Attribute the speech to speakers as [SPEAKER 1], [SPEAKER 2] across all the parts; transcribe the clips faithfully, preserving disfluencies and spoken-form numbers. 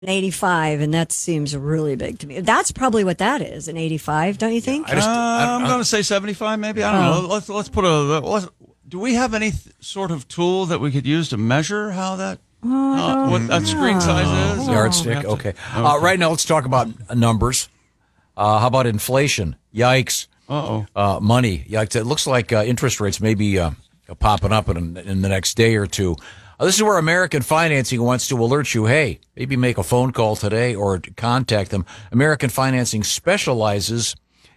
[SPEAKER 1] An eighty-five, and that seems really big to me. That's probably what that is, an eighty-five, don't you think?
[SPEAKER 2] I just,
[SPEAKER 3] Uh,
[SPEAKER 2] I,
[SPEAKER 3] I'm
[SPEAKER 2] I,
[SPEAKER 3] going to say seventy-five, maybe. I don't
[SPEAKER 1] Oh.
[SPEAKER 3] know. Let's let's put a. Let's, do we have any th- sort of tool that we could use to measure how that uh, what that screen size is?
[SPEAKER 2] Yardstick.
[SPEAKER 3] We have to-
[SPEAKER 2] Okay. Uh, right now, let's talk about numbers. Uh, how about inflation? Yikes.
[SPEAKER 3] Uh-oh.
[SPEAKER 2] Uh, money. Yikes. It looks like uh, interest rates may be uh, popping up in, in the next day or two. Uh, this is where American Financing wants to alert you, hey, maybe make a phone call today or contact them. American Financing specializes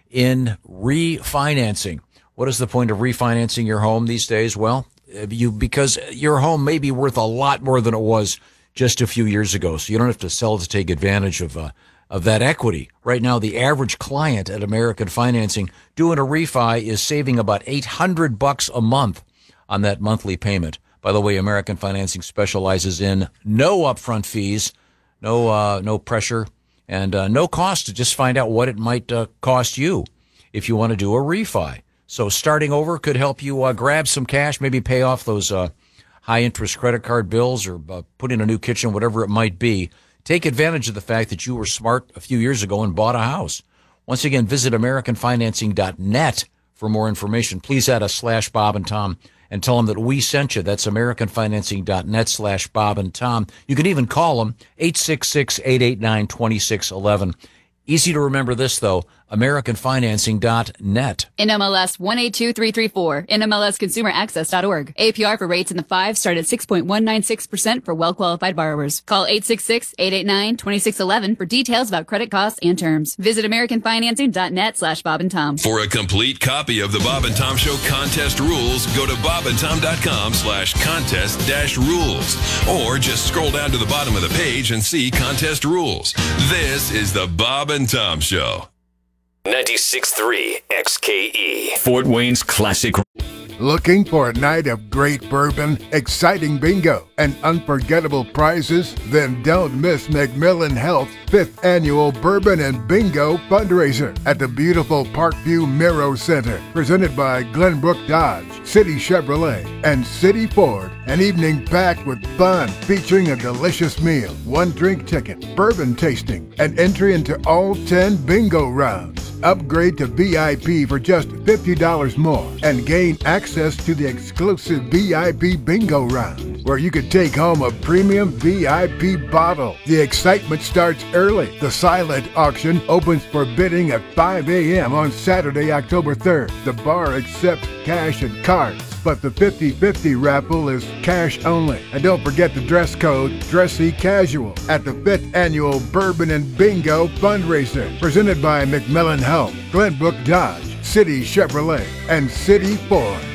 [SPEAKER 2] in refinancing. What is the point of refinancing your home these days? Well, you because your home may be worth a lot more than it was just a few years ago, so you don't have to sell to take advantage of uh, of that equity. Right now, the average client at American Financing doing a refi is saving about eight hundred bucks a month on that monthly payment. By the way, American Financing specializes in no upfront fees, no uh, no pressure, and uh, no cost to just find out what it might uh, cost you if you want to do a refi. So starting over could help you uh, grab some cash, maybe pay off those uh, high-interest credit card bills or uh, put in a new kitchen, whatever it might be. Take advantage of the fact that you were smart a few years ago and bought a house. Once again, visit American Financing dot net for more information. Please add a slash Bob and Tom and tell them that we sent you. That's American Financing dot net slash Bob and Tom. You can even call them, eight six six, eight eight nine, two six one one. Easy to remember this, though, American Financing dot net.
[SPEAKER 4] N M L S one eight two three three four, N M L S consumer access dot org. A P R for rates in the five start at six point one nine six percent for well-qualified borrowers. Call eight six six, eight eight nine, two six one one for details about credit costs and terms. Visit American Financing dot net slash Bob and Tom.
[SPEAKER 5] For a complete copy of the Bob and Tom Show contest rules, go to bob and tom dot com slash contest dash rules. Or just scroll down to the bottom of the page and see contest rules. This is the Bob and Tom Show.
[SPEAKER 6] ninety-six point three X K E.
[SPEAKER 7] Fort Wayne's classic.
[SPEAKER 8] Looking for a night of great bourbon, exciting bingo, and unforgettable prizes? Then don't miss McMillan Health's fifth annual Bourbon and Bingo fundraiser at the beautiful Parkview Miro Center, presented by Glenbrook Dodge, City Chevrolet, and City Ford. An evening packed with fun, featuring a delicious meal, one drink ticket, bourbon tasting, and entry into all ten bingo rounds. Upgrade to V I P for just fifty dollars more and gain access to the exclusive V I P bingo round, where you could take home a premium V I P bottle. The excitement starts early. The silent auction opens for bidding at five a.m. on Saturday, October third. The bar accepts cash and cards, but the fifty-fifty raffle is cash only. And don't forget the dress code, dressy casual, at the fifth annual Bourbon and Bingo fundraiser, presented by McMillan Health, Glenbrook Dodge, City Chevrolet, and City Ford.